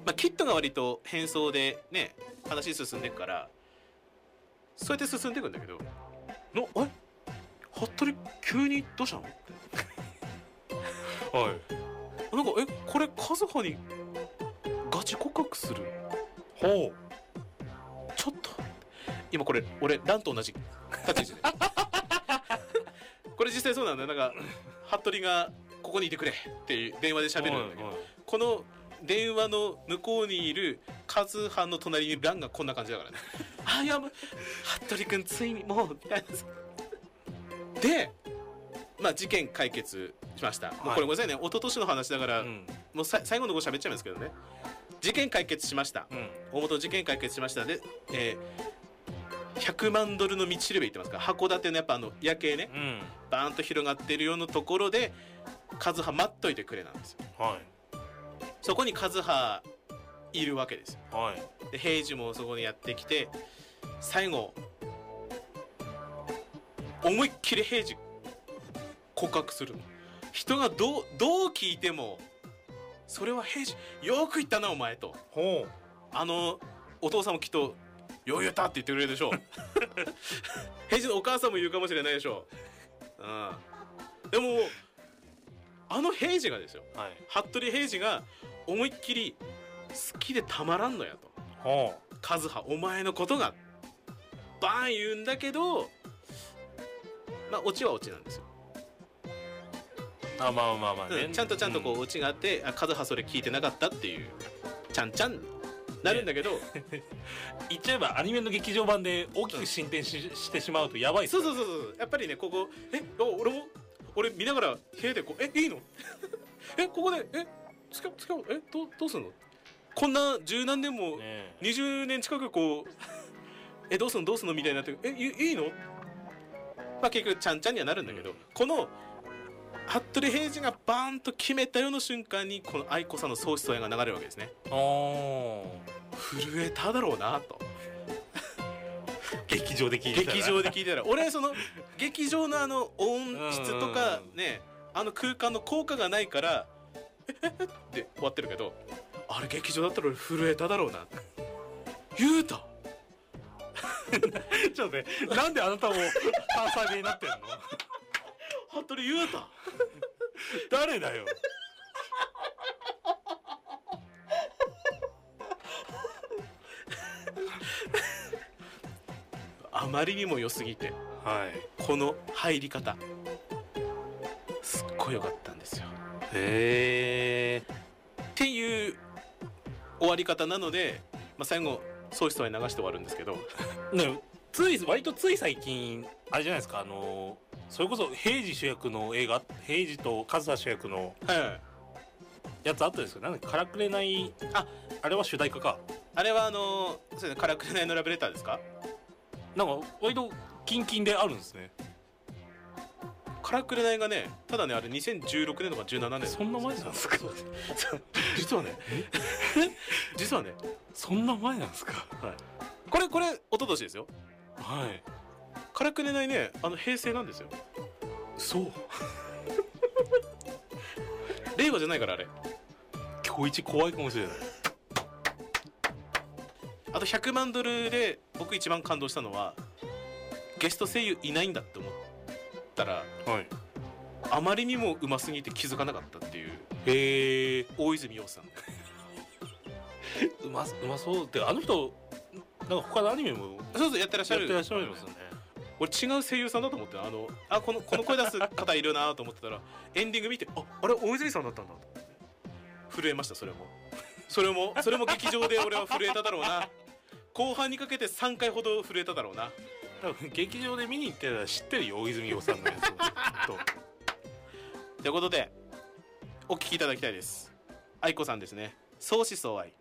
まあ、キッドが割と変装でね話進んでいくからそうやって進んでいくんだけど服部急にどうしたのはいなんかこれカズハにガチ告白するほうちょっと今これ俺ランと同じ立ち位置でこれ実際そうなんだよ。なんか服部がここにいてくれっていう電話で喋るんだけど、この電話の向こうにいるカズハの隣にランがこんな感じだからねあいやもう服部君ついにもうみたいなでまあ事件解決しました、もうこれごめんなさいね一昨年の話だから、もう最後のとこ喋っちゃいますけどね、事件解決しました、大元事件解決しましたで、100万ドルの道しるべ行ってますから函館のやっぱ夜景ね、バーンと広がってるようなところでカズハ待っといてくれなんですよ、そこにカズハいるわけですよ、で平次もそこにやってきて最後思いっきり平次告白するの。人がどう聞いてもそれは平次よく言ったなお前と、お父さんもきっとよう言ったって言ってくれるでしょう平次のお母さんも言うかもしれないでしょう、でも平次がですよ、服部平次が思いっきり好きでたまらんのやと、カズハお前のことがバーン言うんだけどまあオチはオチなんですよ。 まあね、 ちゃんとこうオチがあって、カズハそれ聞いてなかったっていうちゃんなるんだけど、 言っちゃえばアニメの劇場版で大きく進展してしまうとやばいっすそうやっぱりねここ俺見ながら部屋でこういいのここで使うどうすんのこんな十何年も20年近くこうどうすんのみたいになっていいのまあ結局ちゃんにはなるんだけど、この服部平次がバーンと決めたような瞬間にこの愛子さんの喪失親が流れるわけですね。震えただろうなと劇場で聞いたら俺その劇場の音質とかね空間の効果がないからって終わってるけど、あれ劇場だったら俺震えただろうな言うたちょっとね、なんであなたも関西弁になってんの服部言うた誰だよあまりにも良すぎて、この入り方すっごい良かったんですよ。っていう終わり方なので、まあ、最後喪失は流して終わるんですけどね、割とつい最近あれじゃないですか、それこそ平次主役の映画、平次とカズハ主役のやつあったんですよ。なんでからくれない、あれは主題歌か。 あれはそうね、からくれないのラブレターですか。 なんか割とキンキンであるんですね。 からくれないがね、ただねあれ2016年とか17年。 そんな前なんですか実はねそんな前なんですか。 これ一昨年ですよ。からくれないね平成なんですよ。 そう令和じゃないからあれ。 今日一怖いかもしれない。 あと100万ドルで僕一番感動したのはゲスト声優いないんだって思ったら、あまりにもうますぎて気づかなかったっていう。大泉洋さんうまそうってあの人なんか他のアニメもそうやってらっしゃるますよね。 俺違う声優さんだと思ってこの声出す方いるなと思ってたらエンディング見てあれ大泉さんだったんだと震えました。それも劇場で俺は震えただろうな。後半にかけて3回ほど震えただろうな。 多分劇場で見に行ってたら知ってるよ大泉洋さんのやつということでお聞きいただきたいです。愛子さんですね。相思相愛